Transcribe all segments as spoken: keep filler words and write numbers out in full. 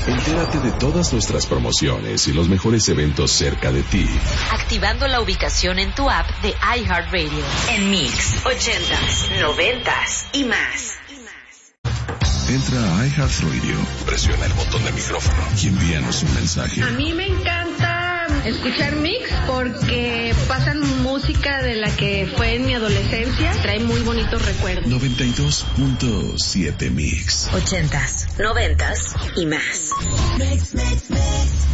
Entérate de todas nuestras promociones y los mejores eventos cerca de ti. Activando la ubicación en tu app de iHeartRadio. En Mix, ochentas, noventas y más. Entra a iHeartRadio, presiona el botón de micrófono y envíanos un mensaje. A mí me encanta escuchar Mix porque pasan música de la que fue en mi adolescencia. Trae muy bonitos recuerdos. noventa y dos punto siete Mix. Ochentas, noventas y más. Mix, mix, mix.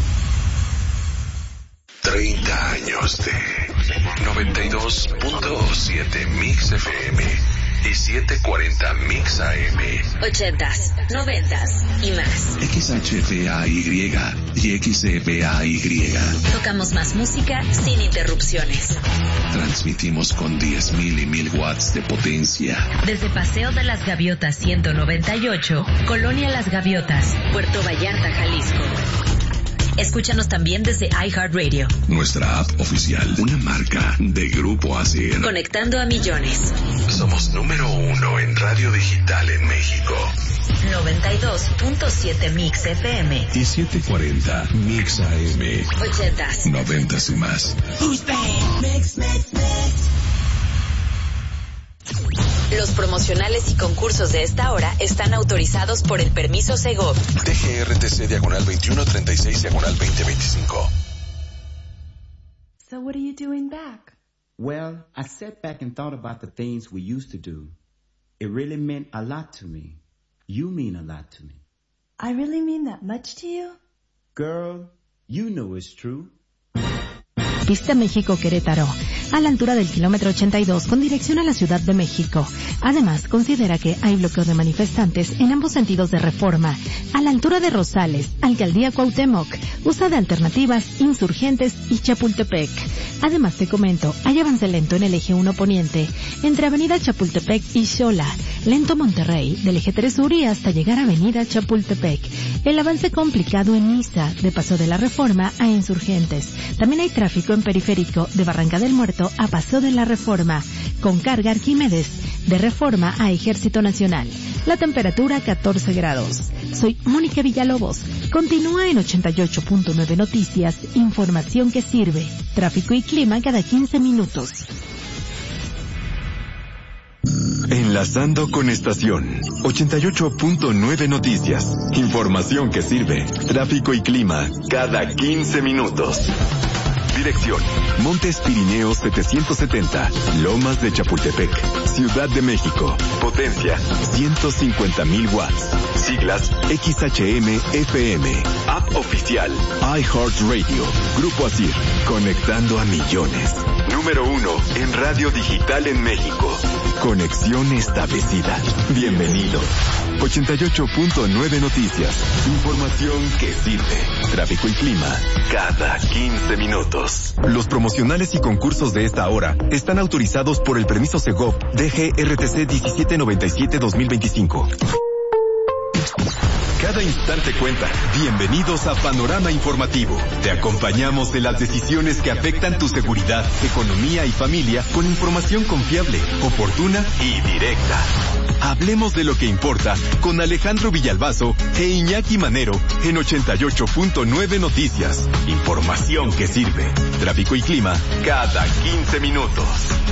treinta años de noventa y dos punto siete Mix F M y setecientos cuarenta Mix A M. Ochentas, noventas y más. X H F A Y y X F A Y. Tocamos más música sin interrupciones. Transmitimos con diez mil y mil watts de potencia. Desde Paseo de las Gaviotas ciento noventa y ocho, Colonia Las Gaviotas, Puerto Vallarta, Jalisco. Escúchanos también desde iHeartRadio. Nuestra app oficial, una marca de Grupo Asir. Conectando a millones. Somos número uno en radio digital en México. noventa y dos punto siete Mix F M. Y setecientos cuarenta Mix A M. Ochentas. Noventas y más. Mix, mix, mix. Los promocionales y concursos de esta hora están autorizados por el permiso Segov. D G R T C diagonal veintiuno treinta y seis diagonal veinte veinticinco. So what are you doing back? Well, I sat back and thought about the things we used to do. It really meant a lot to me. You mean a lot to me. I really mean that much to you? Girl, you know it's true. Pista México-Querétaro, a la altura del kilómetro ochenta y dos con dirección a la Ciudad de México. Además, considera que hay bloqueo de manifestantes en ambos sentidos de Reforma, a la altura de Rosales, Alcaldía Cuauhtémoc, usa de alternativas Insurgentes y Chapultepec. Además, te comento, hay avance lento en el eje uno Poniente, entre Avenida Chapultepec y Xola, lento Monterrey, del eje tres Sur y hasta llegar a Avenida Chapultepec. El avance complicado en Niza, de Paso de la Reforma a Insurgentes. También hay tráfico en Periférico, de Barranca del Muerto a Paso de la Reforma, con carga Arquímedes, de Reforma a Ejército Nacional. La temperatura catorce grados. Soy Mónica Villalobos. Continúa en ochenta y ocho punto nueve Noticias, información que sirve. Tráfico y clima cada quince minutos. Enlazando con estación. ochenta y ocho punto nueve Noticias. Información que sirve. Tráfico y clima cada quince minutos. Dirección: Montes Pirineos setecientos setenta, Lomas de Chapultepec, Ciudad de México. Potencia: ciento cincuenta mil watts. Siglas: X H M F M. App oficial: iHeartRadio. Grupo Asir, conectando a millones. Número uno en radio digital en México. Conexión establecida. Bienvenido. ochenta y ocho punto nueve Noticias. Información que sirve. Tráfico y clima cada quince minutos. Los promocionales y concursos de esta hora están autorizados por el permiso Segov D G R T C diecisiete noventa y siete dos mil veinticinco. Cada instante cuenta. Bienvenidos a Panorama Informativo. Te acompañamos en las decisiones que afectan tu seguridad, economía y familia con información confiable, oportuna y directa. Hablemos de lo que importa con Alejandro Villalbazo e Iñaki Manero en ochenta y ocho punto nueve Noticias. Información que sirve. Tráfico y clima cada quince minutos.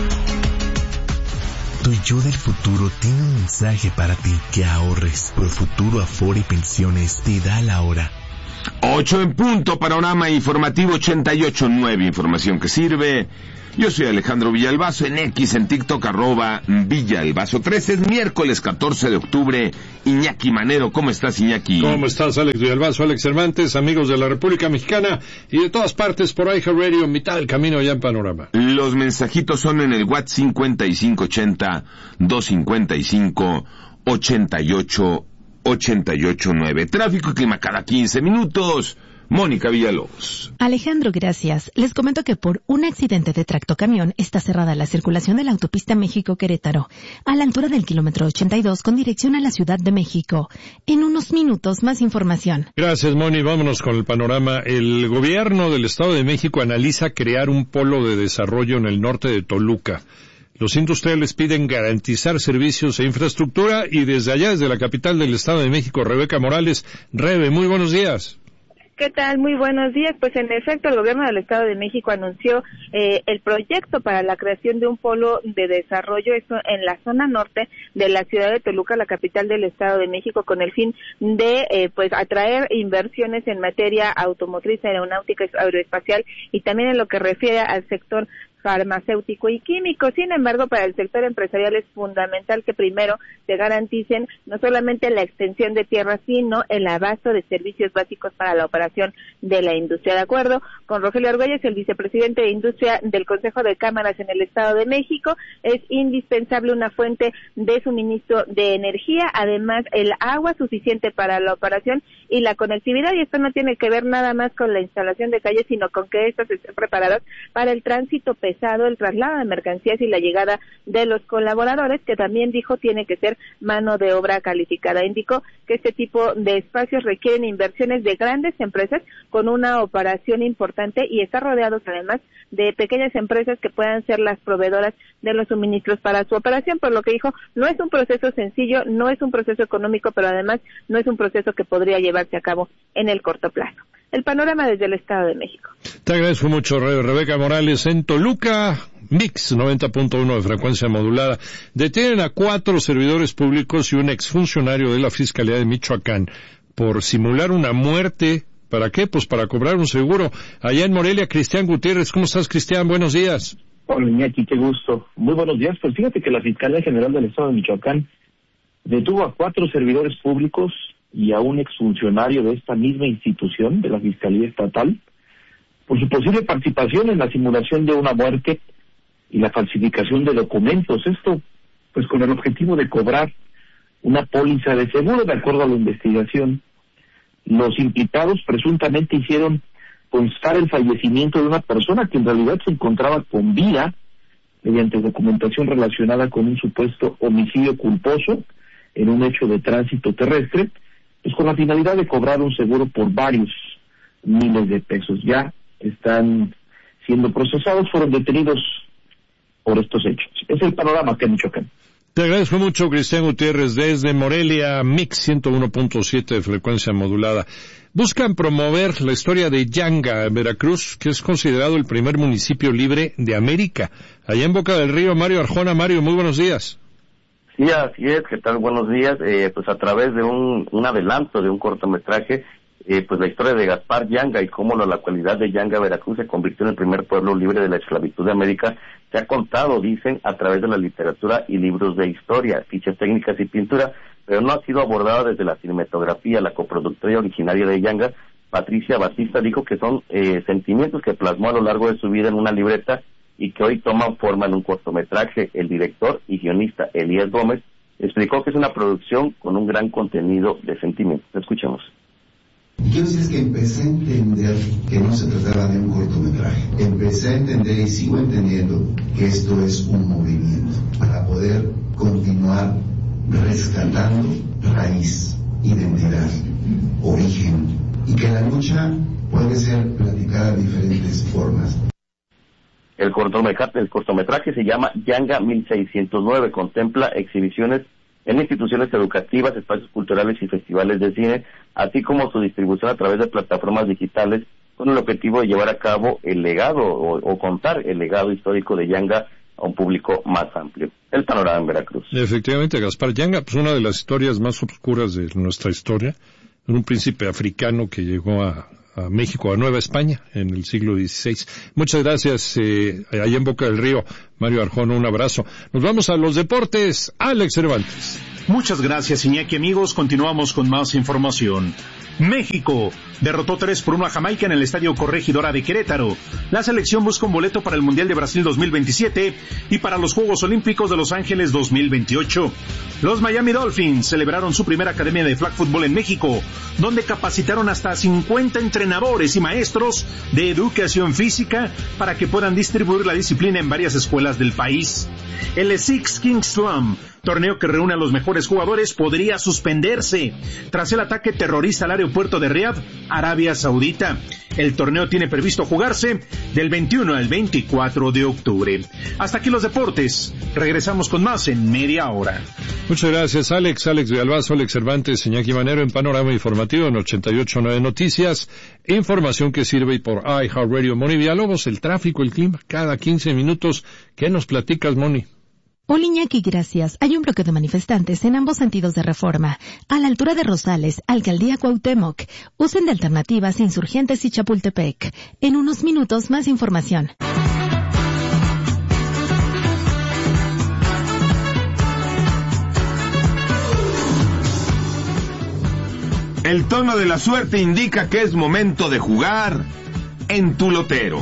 Tu yo del futuro tiene un mensaje para ti: que ahorres. Profuturo Afore y Pensiones te da la hora. Ocho en punto, Panorama Informativo ochenta y ocho punto nueve, información que sirve. Yo soy Alejandro Villalbazo, en X, en TikTok, arroba Villalbazo trece, es miércoles catorce de octubre. Iñaki Manero, ¿cómo estás, Iñaki? ¿Cómo estás, Alex Villalbazo, Alex Cervantes, amigos de la República Mexicana y de todas partes por iHeartRadio, mitad del camino ya en Panorama? Los mensajitos son en el WhatsApp cincuenta y cinco ochenta, doscientos cincuenta y cinco, ochenta y ocho, ochenta y ocho nueve. Tráfico y clima cada quince minutos. Mónica Villalobos. Alejandro, gracias. Les comento que por un accidente de tractocamión está cerrada la circulación de la autopista México-Querétaro, a la altura del kilómetro ochenta y dos con dirección a la Ciudad de México. En unos minutos, más información. Gracias, Moni. Vámonos con el panorama. El gobierno del Estado de México analiza crear un polo de desarrollo en el norte de Toluca. Los industriales piden garantizar servicios e infraestructura y desde allá, desde la capital del Estado de México, Rebeca Morales. Rebe, muy buenos días. ¿Qué tal? Muy buenos días. Pues en efecto, el gobierno del Estado de México anunció eh, el proyecto para la creación de un polo de desarrollo esto en la zona norte de la ciudad de Toluca, la capital del Estado de México, con el fin de eh, pues atraer inversiones en materia automotriz, aeronáutica, aeroespacial y también en lo que refiere al sector farmacéutico y químico. Sin embargo, para el sector empresarial es fundamental que primero se garanticen no solamente la extensión de tierra, sino el abasto de servicios básicos para la operación de la industria. De acuerdo con Rogelio Argüelles, el vicepresidente de Industria del Consejo de Cámaras en el Estado de México, es indispensable una fuente de suministro de energía, además el agua suficiente para la operación y la conectividad, y esto no tiene que ver nada más con la instalación de calles, sino con que estas estén preparadas para el tránsito pesado, el traslado de mercancías y la llegada de los colaboradores, que también dijo tiene que ser mano de obra calificada. Indicó que este tipo de espacios requieren inversiones de grandes empresas con una operación importante y está rodeados además de pequeñas empresas que puedan ser las proveedoras de los suministros para su operación, por lo que dijo, no es un proceso sencillo, no es un proceso económico, pero además no es un proceso que podría llevarse a cabo en el corto plazo. El panorama desde el Estado de México. Te agradezco mucho, Rebeca Morales. En Toluca, Mix noventa punto uno de frecuencia modulada. Detienen a cuatro servidores públicos y un exfuncionario de la Fiscalía de Michoacán por simular una muerte. ¿Para qué? Pues para cobrar un seguro. Allá en Morelia, Cristian Gutiérrez. ¿Cómo estás, Cristian? Buenos días. Hola, Iñaki, qué gusto. Muy buenos días. Pues fíjate que la Fiscalía General del Estado de Michoacán detuvo a cuatro servidores públicos y a un exfuncionario de esta misma institución, de la Fiscalía Estatal, por su posible participación en la simulación de una muerte y la falsificación de documentos. Esto, pues con el objetivo de cobrar una póliza de seguro. De acuerdo a la investigación, los implicados presuntamente hicieron constar el fallecimiento de una persona que en realidad se encontraba con vida mediante documentación relacionada con un supuesto homicidio culposo en un hecho de tránsito terrestre, pues con la finalidad de cobrar un seguro por varios miles de pesos. Ya están siendo procesados, fueron detenidos por estos hechos. Es el panorama que en Michoacán. Te agradezco mucho, Cristian Gutiérrez, desde Morelia, Mix ciento uno punto siete de frecuencia modulada. Buscan promover la historia de Yanga, en Veracruz, que es considerado el primer municipio libre de América. Allá en Boca del Río, Mario Arjona. Mario, muy buenos días. Sí, así es. ¿Qué tal? Buenos días. Eh, pues a través de un, un adelanto de un cortometraje, eh, pues la historia de Gaspar Yanga y cómo la localidad de Yanga, Veracruz, se convirtió en el primer pueblo libre de la esclavitud de América, se ha contado, dicen, a través de la literatura y libros de historia, fichas técnicas y pintura, pero no ha sido abordada desde la cinematografía. La coproductora originaria de Yanga, Patricia Batista, dijo que son eh, sentimientos que plasmó a lo largo de su vida en una libreta y que hoy toman forma en un cortometraje. El director y guionista Elías Gómez explicó que es una producción con un gran contenido de sentimientos. Escuchemos. Quiero decir que empecé a entender que no se trataba de un cortometraje. Empecé a entender y sigo entendiendo que esto es un movimiento para poder continuar rescatando raíz, identidad, origen, y que la lucha puede ser platicada de diferentes formas. El cortometraje, el cortometraje se llama Yanga mil seiscientos nueve, contempla exhibiciones en instituciones educativas, espacios culturales y festivales de cine, así como su distribución a través de plataformas digitales, con el objetivo de llevar a cabo el legado o, o contar el legado histórico de Yanga a un público más amplio. El panorama en Veracruz. Efectivamente, Gaspar Yanga, pues una de las historias más oscuras de nuestra historia, un príncipe africano que llegó a, a México, a Nueva España, en el siglo dieciséis. Muchas gracias, eh, allá en Boca del Río, Mario Arjona, un abrazo. Nos vamos a los deportes, Alex Cervantes. Muchas gracias, Iñaki. Amigos, continuamos con más información. México derrotó tres por uno a Jamaica en el Estadio Corregidora de Querétaro. La selección busca un boleto para el Mundial de Brasil dos mil veintisiete y para los Juegos Olímpicos de Los Ángeles dos mil veintiocho. Los Miami Dolphins celebraron su primera academia de flag football en México, donde capacitaron hasta cincuenta entrenadores y maestros de educación física para que puedan distribuir la disciplina en varias escuelas del país. El Six Kings Slam torneo que reúne a los mejores jugadores, podría suspenderse tras el ataque terrorista al aeropuerto de Riad, Arabia Saudita. El torneo tiene previsto jugarse del veintiuno al veinticuatro de octubre. Hasta aquí los deportes. Regresamos con más en media hora. Muchas gracias, Alex. Alex Villalbazo, Alex Cervantes, Iñaki Manero en Panorama Informativo en ochenta y ocho punto nueve Noticias. Información que sirve por iHeartRadio. Moni Villalobos, el tráfico, el clima, cada quince minutos. ¿Qué nos platicas, Moni? Hola Iñaki, gracias. Hay un bloque de manifestantes en ambos sentidos de Reforma, a la altura de Rosales, Alcaldía Cuauhtémoc. Usen de alternativas Insurgentes y Chapultepec. En unos minutos más información. El tono de la suerte indica que es momento de jugar en Tu Lotero.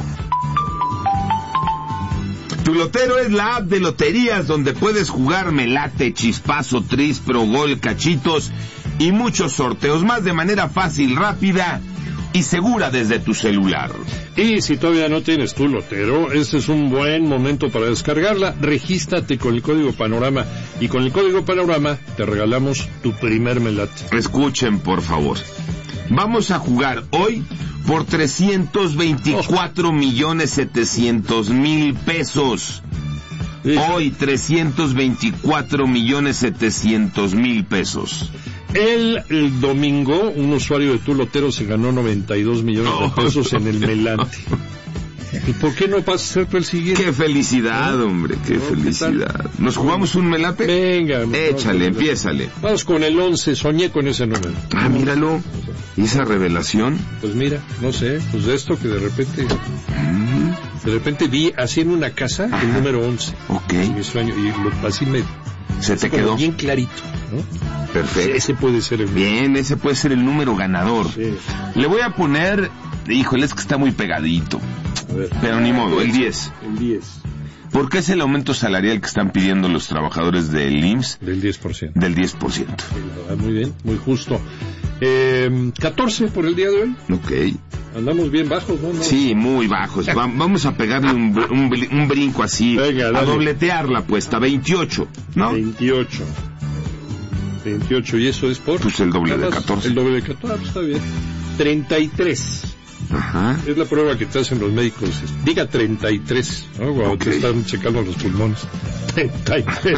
Tu Lotero es la app de loterías donde puedes jugar melate, chispazo, tris, pro, gol, cachitos y muchos sorteos más de manera fácil, rápida y segura desde tu celular. Y si todavía no tienes Tu Lotero, este es un buen momento para descargarla. Regístrate con el código Panorama y con el código Panorama te regalamos tu primer melate. Escuchen, por favor. Vamos a jugar hoy por trescientos veinticuatro millones setecientos mil pesos. Sí. Hoy trescientos veinticuatro millones setecientos mil pesos. El, el domingo, un usuario de Tu Lotero se ganó noventa y dos millones de pesos en el melate. ¿Y por qué no pasas a ser tú el siguiente? ¡Qué felicidad, ¿no? Hombre! ¡Qué no, felicidad! ¿Qué ¿Nos jugamos un melate? Venga. Échale, empiézale. Vamos con el once, soñé con ese número. Ah, míralo. ¿Y esa revelación? Pues mira, no sé, pues de esto que de repente... Mm. De repente vi así en una casa Ajá. el número once. Ok. En mi sueño, y lo, así me... Se te quedó bien clarito, ¿no? Perfecto. Ese puede ser el número. Bien, ese puede ser el número ganador. Sí. Le voy a poner... Híjole, es que está muy pegadito. A ver. Pero ni modo, el diez. El diez. ¿Por qué es el aumento salarial que están pidiendo los trabajadores del I M S S? Del diez por ciento. Del diez por ciento. Sí, muy bien, muy justo. Eh, catorce por el día de hoy. Ok. Andamos bien bajos, ¿no? ¿no? Sí, muy bajos. Va, vamos a pegarle un, un, un brinco así. Venga, a dobletear la apuesta. veintiocho, ¿no? veintiocho. veintiocho, ¿y eso es por? Pues el doble de catorce. El doble de catorce, está bien. treinta y tres. Ajá. Es la prueba que te hacen los médicos. Diga treinta y tres, ¿no? Cuando okay. te están checando los pulmones. treinta y tres.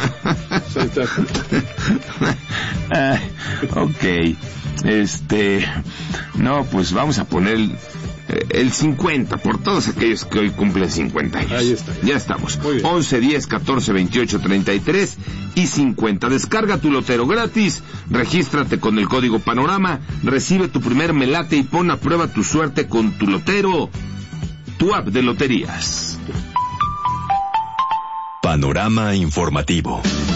uh, ok. Este... No, pues vamos a poner el, el cincuenta por todos aquellos que hoy cumplen cincuenta años. Ahí está. Ya estamos. once, diez, catorce, veintiocho, treinta y tres y cincuenta. Descarga Tu Lotero gratis, regístrate con el código Panorama, recibe tu primer melate y pon a prueba tu suerte con Tu Lotero, tu app de loterías. Panorama informativo.